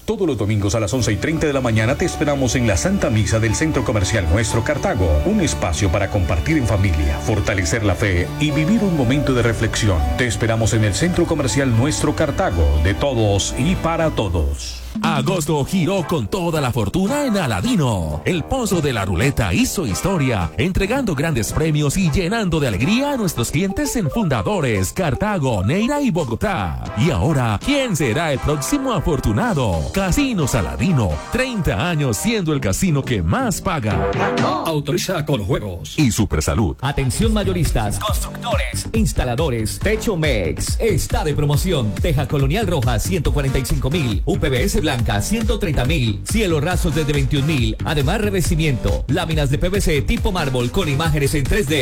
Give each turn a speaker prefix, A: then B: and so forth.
A: Todos los domingos a las 11:30 de la mañana te esperamos en la Santa Misa del Centro Comercial Nuestro Cartago, un espacio para compartir en familia, fortalecer la fe y vivir un momento de reflexión. Te esperamos en el Centro Comercial Nuestro Cartago, de todos y para todos.
B: Agosto giró con toda la fortuna en Aladino. El Pozo de la Ruleta hizo historia, entregando grandes premios y llenando de alegría a nuestros clientes en Fundadores, Cartago, Neira y Bogotá. Y ahora, ¿quién será el próximo afortunado? Casinos Aladino, 30 años siendo el casino que más paga.
C: Autoriza con juegos.
B: Y Supersalud.
D: Atención mayoristas, constructores, instaladores. Techo Mex está de promoción. Teja Colonial Roja 145,000, UPVS blanca 130,000, cielos rasos desde 21,000. Además revestimiento, láminas de PVC tipo mármol con imágenes en 3D.